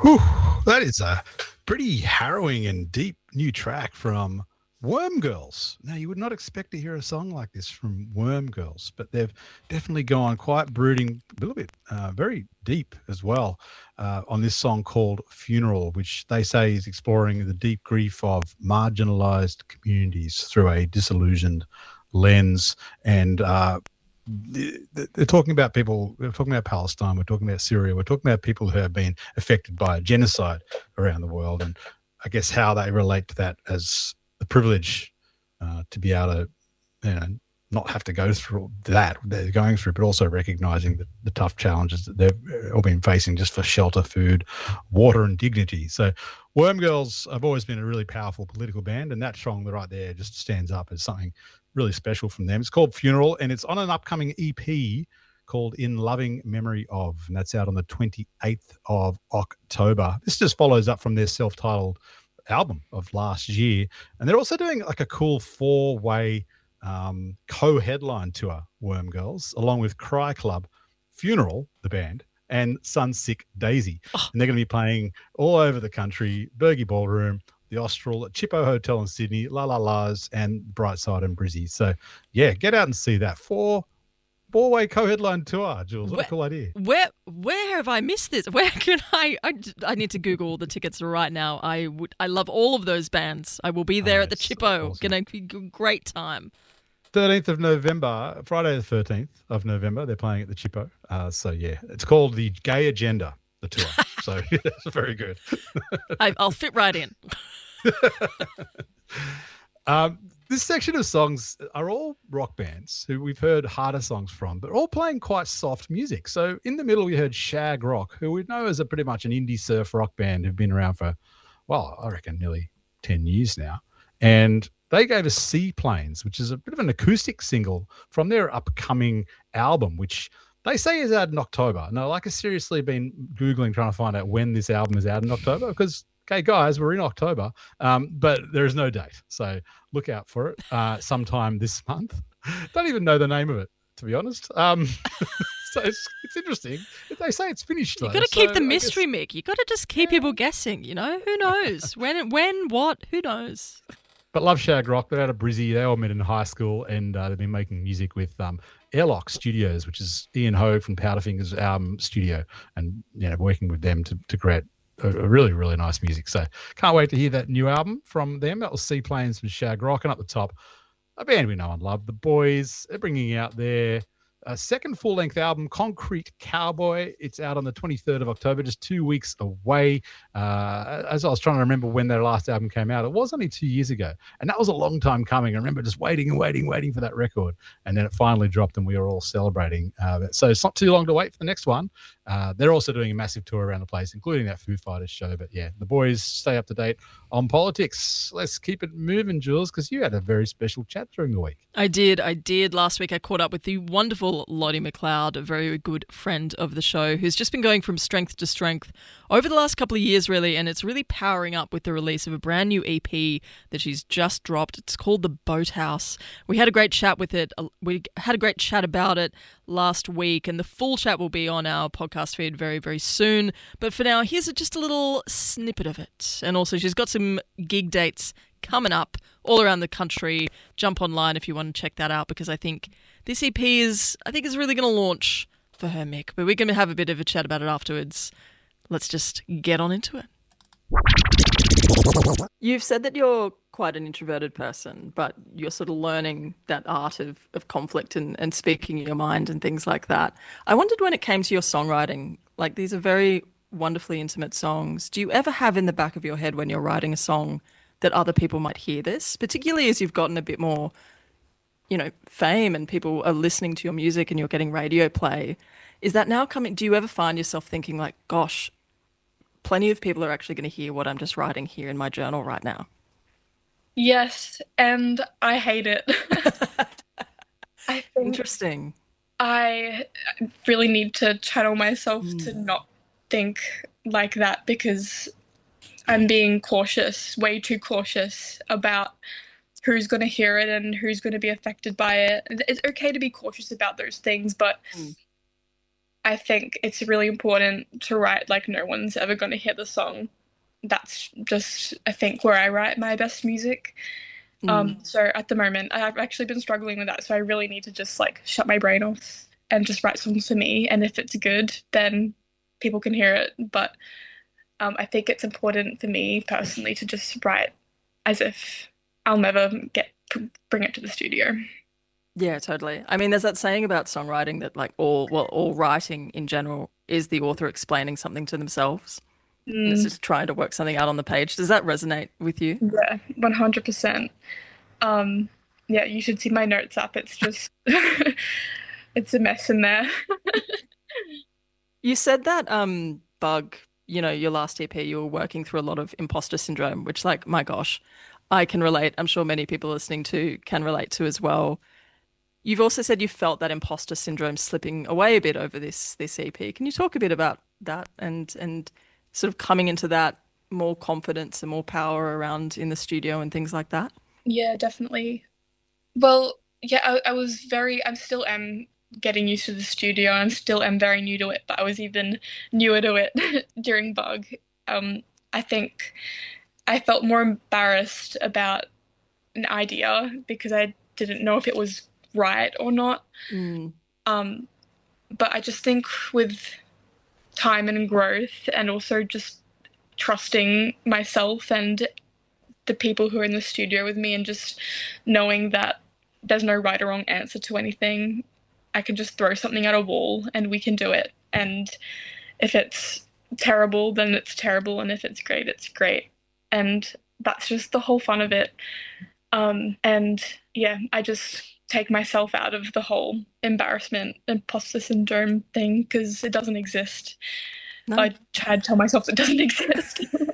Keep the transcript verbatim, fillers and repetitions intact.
Whew, that is a pretty harrowing and deep new track from Worm Girls. Now, you would not expect to hear a song like this from Worm Girls, but they've definitely gone quite brooding, a little bit uh, very deep as well uh, on this song called Funeral, which they say is exploring the deep grief of marginalized communities through a disillusioned lens. And uh, they're talking about people, we're talking about Palestine, we're talking about Syria, we're talking about people who have been affected by genocide around the world, and I guess how they relate to that as the privilege uh, to be able to, you know, not have to go through that they're going through, but also recognizing the, the tough challenges that they've all been facing just for shelter, food, water, and dignity. So Worm Girls have always been a really powerful political band, and that song right there just stands up as something really special from them. It's called Funeral, and it's on an upcoming E P called In Loving Memory Of, and that's out on the twenty-eighth of October. This just follows up from their self-titled album of last year, and they're also doing like a cool four-way um, co-headline tour, Worm Girls, along with Cry Club, Funeral, the band, and Sunsick Daisy. Oh. And they're going to be playing all over the country, Bergie Ballroom, the Austral, Chippo Hotel in Sydney, La La La's, and Brightside and Brizzy. So, yeah, get out and see that. Four four-way co-headline tour, Jules. What where, a cool idea. Where where have I missed this? Where can I, I... I need to Google all the tickets right now. I would. I love all of those bands. I will be there oh, at the Chippo. Awesome. Going to be a great time. thirteenth of November, Friday the thirteenth of November, they're playing at the Chippo. Uh, so, yeah, it's called the Gay Agenda, the tour. So, it's very good. I, I'll fit right in. um, this section of songs are all rock bands who we've heard harder songs from, but all playing quite soft music. So in the middle, we heard Shag Rock, who we know is a pretty much an indie surf rock band who've been around for, well, I reckon nearly ten years now. And they gave us Seaplanes, which is a bit of an acoustic single from their upcoming album, which they say is out in October. Now, like, I've seriously been Googling trying to find out when this album is out in October, because, okay, guys, we're in October, um, but there is no date. So look out for it uh, sometime this month. Don't even know the name of it, to be honest. Um, so it's, it's interesting. They say it's finished, though. You've got to keep so the mystery, guess, Mick. You've got to just keep yeah. people guessing, you know? Who knows? when, when, what? Who knows? But love Shag Rock. They're out of Brizzy. They all met in high school, and uh, they've been making music with um, Airlock Studios, which is Ian Hogue from Powderfinger's um, studio, and you know, working with them to, to create a, a really, really nice music. So can't wait to hear that new album from them. That was Seaplanes from Shag Rock. And up the top, a band we know and love, The Boys. They're bringing out their uh, second full-length album, Concrete Cowboy. It's out on the twenty-third of October, just two weeks away. Uh, as I was trying to remember when their last album came out, it was only two years ago. And that was a long time coming. I remember just waiting and waiting, waiting for that record. And then it finally dropped and we were all celebrating. Uh, so it's not too long to wait for the next one. Uh, they're also doing a massive tour around the place, including that Foo Fighters show. But yeah, The Boys stay up to date on politics. Let's keep it moving, Jules, because you had a very special chat during the week. I did. I did. Last week I caught up with the wonderful Lottie McLeod, a very good friend of the show, who's just been going from strength to strength over the last couple of years, really, and it's really powering up with the release of a brand new E P that she's just dropped. It's called The Boathouse. We had a great chat with it. We had a great chat about it last week, and the full chat will be on our podcast feed very, very soon. But for now, here's just a little snippet of it. And also, she's got some gig dates coming up all around the country. Jump online if you want to check that out, because I think this E P is, I think is really going to launch for her, Mick. But we're going to have a bit of a chat about it afterwards. Let's just get on into it. You've said that you're quite an introverted person, but you're sort of learning that art of, of conflict and, and speaking your mind and things like that. I wondered, when it came to your songwriting, like, these are very wonderfully intimate songs. Do you ever have in the back of your head when you're writing a song that other people might hear this, particularly as you've gotten a bit more, you know, fame and people are listening to your music and you're getting radio play? Is that now coming? Do you ever find yourself thinking like, gosh, plenty of people are actually going to hear what I'm just writing here in my journal right now? Yes, and I hate it. I think Interesting. I really need to channel myself Mm. to not think like that, because I'm being cautious, way too cautious about who's going to hear it and who's going to be affected by it. It's okay to be cautious about those things, but Mm. I think it's really important to write like no one's ever going to hear the song. That's just, I think, where I write my best music. Mm. Um, so at the moment, I've actually been struggling with that. So I really need to just like shut my brain off and just write songs for me. And if it's good, then people can hear it. But um, I think it's important for me personally to just write as if I'll never get bring it to the studio. Yeah, totally. I mean, there's that saying about songwriting that like all, well, all writing in general is the author explaining something to themselves. And it's Mm, just trying to work something out on the page. Does that resonate with you? yeah, one hundred percent. Um, yeah, you should see my notes app. It's just, it's a mess in there. You said that um Bug, you know, your last E P, you were working through a lot of imposter syndrome, which like, my gosh, I can relate. I'm sure many people listening to can relate to as well. You've also said you felt that imposter syndrome slipping away a bit over this this E P. Can you talk a bit about that and and sort of coming into that more confidence and more power around in the studio and things like that? Yeah, definitely. Well, yeah, I, I was very, I still am getting used to the studio. I still am very new to it, but I was even newer to it during Bug. Um, I think I felt more embarrassed about an idea because I didn't know if it was right or not. Mm, Um, but I just think with time and growth and also just trusting myself and the people who are in the studio with me and just knowing that there's no right or wrong answer to anything. I can just throw something at a wall and we can do it. And if it's terrible, then it's terrible. And if it's great, it's great. And that's just the whole fun of it. Um, and yeah, I just take myself out of the whole embarrassment, imposter syndrome thing because it doesn't exist. no. I try to tell myself it doesn't exist.